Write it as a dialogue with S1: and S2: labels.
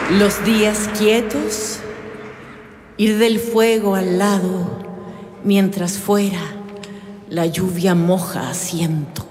S1: Los días quietos, ir del fuego al lado, mientras fuera la lluvia moja asiento.